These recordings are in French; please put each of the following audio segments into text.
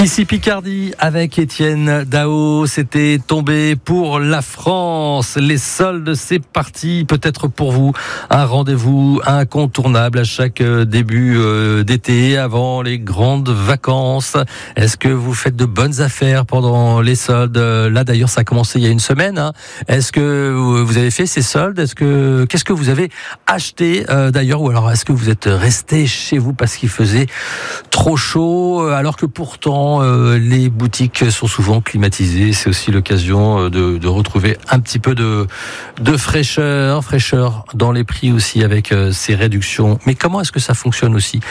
Ici Picardie avec Étienne Dao, c'était tombé pour la France. Les soldes, c'est parti. Peut-être pour vous un rendez-vous incontournable à chaque début d'été, avant les grandes vacances. Est-ce que vous faites de bonnes affaires pendant les soldes? Là d'ailleurs, ça a commencé il y a une semaine. Est-ce que vous avez fait ces soldes? Qu'est-ce que vous avez acheté d'ailleurs? Ou alors est-ce que vous êtes resté chez vous parce qu'il faisait trop chaud, alors que pourtant les boutiques sont souvent climatisées? C'est aussi l'occasion de retrouver un petit peu de fraîcheur dans les prix aussi avec ces réductions. Mais comment est-ce que ça fonctionne aussi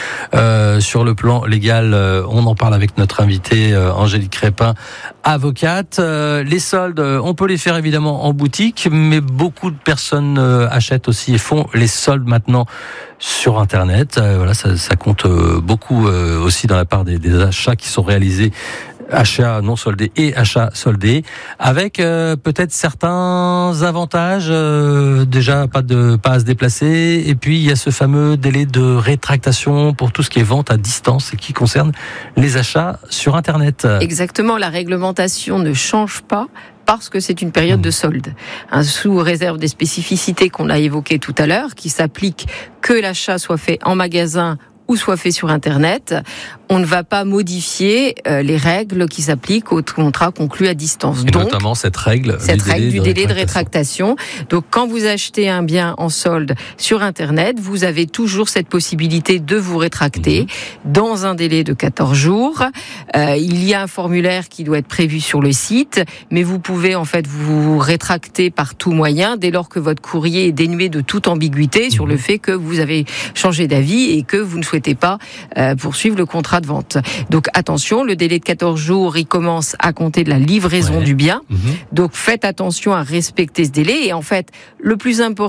sur le plan légal? On en parle avec notre invitée Angélique Crépin, avocate. Les soldes, on peut les faire évidemment en boutique, mais beaucoup de personnes achètent aussi et font les soldes maintenant sur Internet. Voilà, ça compte beaucoup aussi dans la part des achats qui sont réalisés, achats non soldés et achats soldés, avec peut-être certains avantages. Déjà, pas à se déplacer, et puis il y a ce fameux délai de rétractation pour tout ce qui est vente à distance et qui concerne les achats sur Internet. Exactement, la réglementation ne change pas parce que c'est une période de solde. Sous réserve des spécificités qu'on a évoquées tout à l'heure, qui s'appliquent que l'achat soit fait en magasin ou soit fait sur Internet, on ne va pas modifier les règles qui s'appliquent aux contrats conclus à distance. Et donc, notamment cette règle du délai de rétractation. Donc, quand vous achetez un bien en solde sur Internet, vous avez toujours cette possibilité de vous rétracter dans un délai de 14 jours. Il y a un formulaire qui doit être prévu sur le site, mais vous pouvez en fait vous rétracter par tout moyen dès lors que votre courrier est dénué de toute ambiguïté sur le fait que vous avez changé d'avis et que vous ne souhaitez pas poursuivre le contrat de vente. Donc attention, le délai de 14 jours, il commence à compter de la livraison du bien. Donc faites attention à respecter ce délai. Et en fait, le plus important,